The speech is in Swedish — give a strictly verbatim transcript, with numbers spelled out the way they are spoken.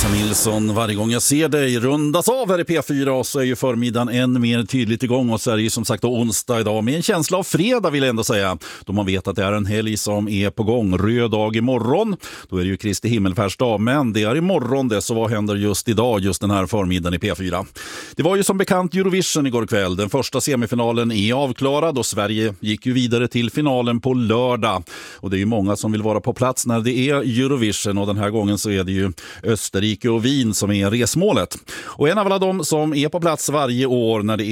Lisa Nilsson, varje gång jag ser dig rundas av här i P fyra och så är ju förmiddagen än mer tydligt igång och så är det ju som sagt onsdag idag med en känsla av fredag vill jag ändå säga. Då man vet att det är en helg som är på gång, röd dag imorgon. Då är det ju Kristi himmelfärdsdag, men det är imorgon det, så vad händer just idag, just den här förmiddagen i P fyra? Det var ju som bekant Eurovision igår kväll. Den första semifinalen är avklarad och Sverige gick ju vidare till finalen på lördag. Och det är ju många som vill vara på plats när det är Eurovision och den här gången så är det ju Österrike och Wien som är resmålet. Och en av alla de som är på plats varje år när det